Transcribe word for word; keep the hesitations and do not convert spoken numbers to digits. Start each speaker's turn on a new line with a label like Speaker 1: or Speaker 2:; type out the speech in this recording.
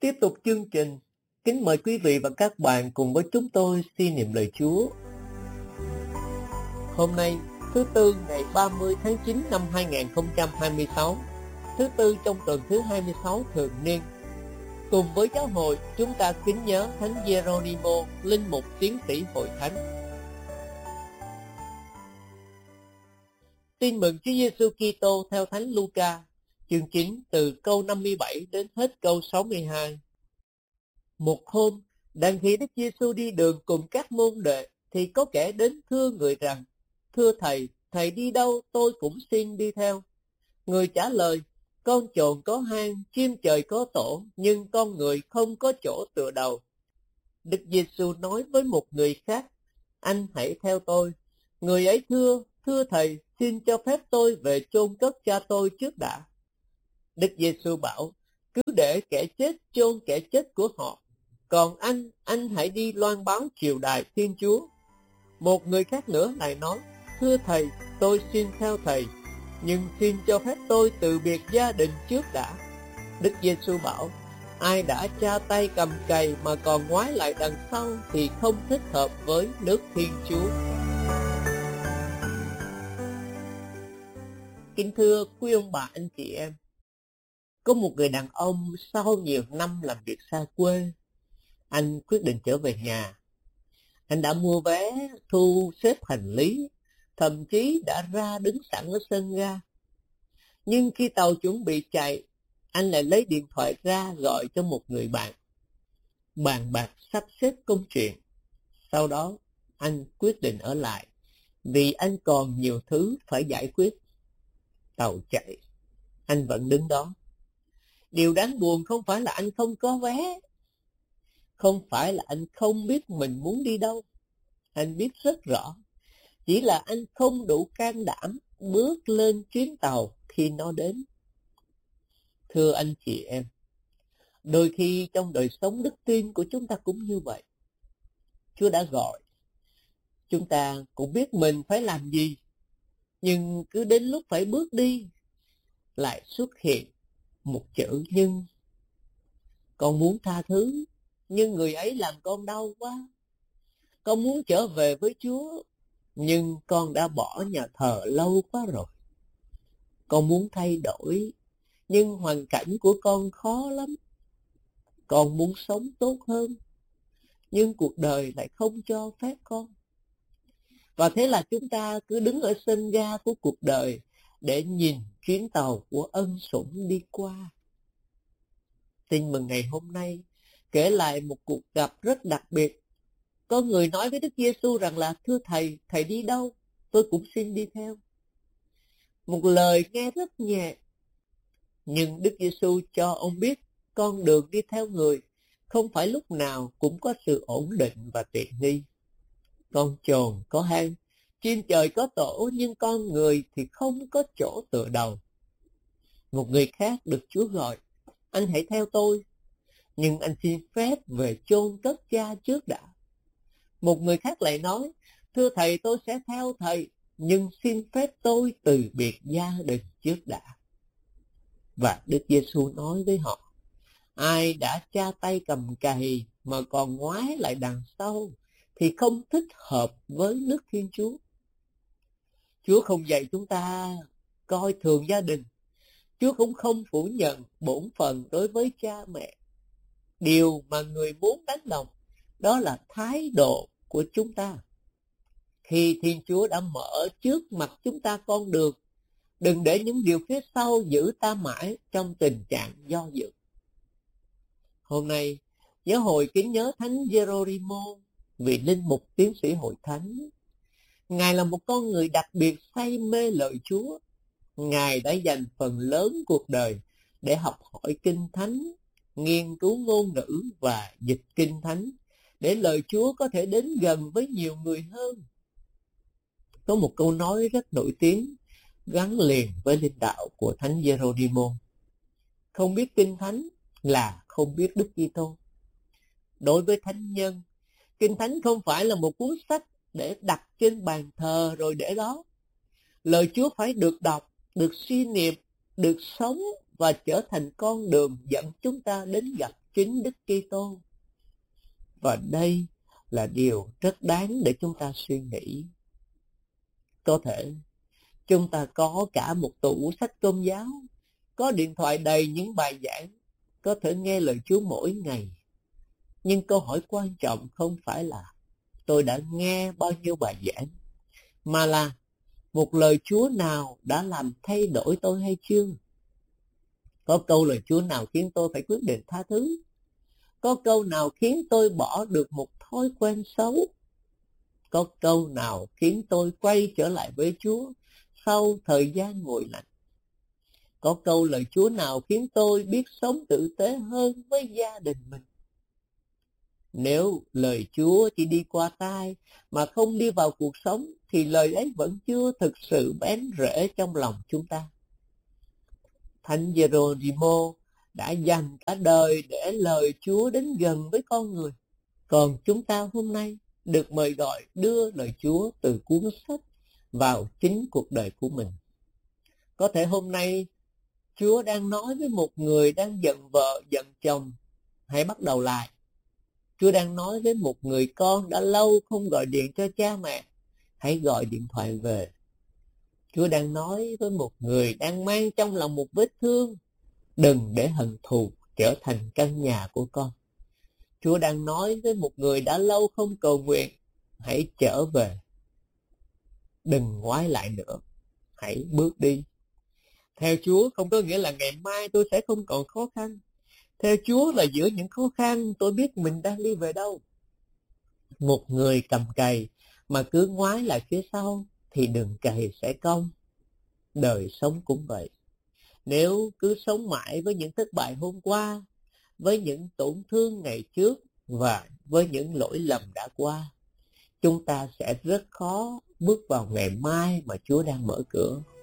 Speaker 1: Tiếp tục chương trình, kính mời quý vị và các bạn cùng với chúng tôi suy niệm lời Chúa. Hôm nay, thứ Tư ngày ba mươi tháng chín năm hai nghìn không trăm hai mươi sáu, thứ Tư trong tuần thứ hai mươi sáu thường niên. Cùng với giáo hội, chúng ta kính nhớ Thánh Geronimo, linh mục tiến sĩ Hội Thánh. Tin mừng Chúa Giêsu Kitô theo Thánh Luca, chương chín từ câu năm mươi bảy đến hết câu sáu mươi hai. Một hôm, đang khi Đức Giêsu đi đường cùng các môn đệ, thì có kẻ đến thưa người rằng: Thưa Thầy, Thầy đi đâu tôi cũng xin đi theo. Người trả lời: Con chồn có hang, chim trời có tổ, nhưng con người không có chỗ tựa đầu. Đức Giêsu nói với một người khác: Anh hãy theo tôi. Người ấy thưa: Thưa Thầy, xin cho phép tôi về chôn cất cha tôi trước đã. Đức Giêsu bảo: Cứ để kẻ chết chôn kẻ chết của họ. Còn anh, anh hãy đi loan báo triều đại Thiên Chúa. Một người khác nữa lại nói: Thưa Thầy, tôi xin theo Thầy, nhưng xin cho phép tôi từ biệt gia đình trước đã. Đức Giêsu bảo: Ai đã cha tay cầm cày mà còn ngoái lại đằng sau thì không thích hợp với nước Thiên Chúa. Kính thưa quý ông bà anh chị em, có một người đàn ông sau nhiều năm làm việc xa quê, anh quyết định trở về nhà. Anh đã mua vé, thu xếp hành lý, thậm chí đã ra đứng sẵn ở sân ga. Nhưng khi tàu chuẩn bị chạy, anh lại lấy điện thoại ra gọi cho một người bạn, bàn bạc sắp xếp công chuyện. Sau đó, anh quyết định ở lại, vì anh còn nhiều thứ phải giải quyết. Tàu chạy, anh vẫn đứng đó. Điều đáng buồn không phải là anh không có vé, không phải là anh không biết mình muốn đi đâu. Anh biết rất rõ, chỉ là anh không đủ can đảm bước lên chuyến tàu khi nó đến. Thưa anh chị em, đôi khi trong đời sống đức tin của chúng ta cũng như vậy. Chúa đã gọi, chúng ta cũng biết mình phải làm gì, nhưng cứ đến lúc phải bước đi, lại xuất hiện một chữ nhưng. Con muốn tha thứ, nhưng người ấy làm con đau quá. Con muốn trở về với Chúa, nhưng con đã bỏ nhà thờ lâu quá rồi. Con muốn thay đổi, nhưng hoàn cảnh của con khó lắm. Con muốn sống tốt hơn, nhưng cuộc đời lại không cho phép con. Và thế là chúng ta cứ đứng ở sân ga của cuộc đời để nhìn chuyến tàu của ân sủng đi qua. Tin mừng ngày hôm nay kể lại một cuộc gặp rất đặc biệt. Có người nói với Đức Giêsu rằng là: Thưa Thầy, Thầy đi đâu tôi cũng xin đi theo. Một lời nghe rất nhẹ, nhưng Đức Giêsu cho ông biết con đường đi theo người không phải lúc nào cũng có sự ổn định và tiện nghi. Con chồn có hang, chim trời có tổ, nhưng con người thì không có chỗ tựa đầu. Một người khác được Chúa gọi: Anh hãy theo tôi, nhưng anh xin phép về chôn cất cha trước đã. Một người khác lại nói: Thưa Thầy, tôi sẽ theo Thầy, nhưng xin phép tôi từ biệt gia đình trước đã. Và Đức Giêsu nói với họ: Ai đã cha tay cầm cày mà còn ngoái lại đằng sau thì không thích hợp với nước Thiên Chúa. Chúa không dạy chúng ta coi thường gia đình. Chúa cũng không phủ nhận bổn phận đối với cha mẹ. Điều mà người muốn đánh đồng đó là thái độ của chúng ta. Khi Thiên Chúa đã mở trước mặt chúng ta con đường, đừng để những điều phía sau giữ ta mãi trong tình trạng do dự. Hôm nay, giáo hội kính nhớ Thánh Geronimo, vị linh mục tiến sĩ Hội Thánh. Ngài là một con người đặc biệt say mê lời Chúa. Ngài đã dành phần lớn cuộc đời để học hỏi Kinh Thánh, nghiên cứu ngôn ngữ và dịch Kinh Thánh, để lời Chúa có thể đến gần với nhiều người hơn. Có một câu nói rất nổi tiếng gắn liền với linh đạo của Thánh Geronimo: Không biết Kinh Thánh là không biết Đức Kitô. Đối với thánh nhân, Kinh Thánh không phải là một cuốn sách để đặt trên bàn thờ rồi để đó. Lời Chúa phải được đọc, được suy niệm, được sống và trở thành con đường dẫn chúng ta đến gặp chính Đức Kitô. Và đây là điều rất đáng để chúng ta suy nghĩ. Có thể chúng ta có cả một tủ sách tôn giáo, có điện thoại đầy những bài giảng, có thể nghe lời Chúa mỗi ngày. Nhưng câu hỏi quan trọng không phải là tôi đã nghe bao nhiêu bài giảng, mà là một lời Chúa nào đã làm thay đổi tôi hay chưa? Có câu lời Chúa nào khiến tôi phải quyết định tha thứ? Có câu nào khiến tôi bỏ được một thói quen xấu? Có câu nào khiến tôi quay trở lại với Chúa sau thời gian ngồi lặng? Có câu lời Chúa nào khiến tôi biết sống tử tế hơn với gia đình mình? Nếu lời Chúa chỉ đi qua tai mà không đi vào cuộc sống, thì lời ấy vẫn chưa thực sự bén rễ trong lòng chúng ta. Thánh Geronimo đã dành cả đời để lời Chúa đến gần với con người. Còn chúng ta hôm nay được mời gọi đưa lời Chúa từ cuốn sách vào chính cuộc đời của mình. Có thể hôm nay Chúa đang nói với một người đang giận vợ, giận chồng, hãy bắt đầu lại. Chúa đang nói với một người con đã lâu không gọi điện cho cha mẹ, hãy gọi điện thoại về. Chúa đang nói với một người đang mang trong lòng một vết thương, đừng để hận thù trở thành căn nhà của con. Chúa đang nói với một người đã lâu không cầu nguyện, hãy trở về. Đừng ngoái lại nữa, hãy bước đi. Theo Chúa không có nghĩa là ngày mai tôi sẽ không còn khó khăn. Theo Chúa là giữa những khó khăn tôi biết mình đang đi về đâu. Một người cầm cày mà cứ ngoái lại phía sau thì đường cày sẽ cong. Đời sống cũng vậy. Nếu cứ sống mãi với những thất bại hôm qua, với những tổn thương ngày trước và với những lỗi lầm đã qua, chúng ta sẽ rất khó bước vào ngày mai mà Chúa đang mở cửa.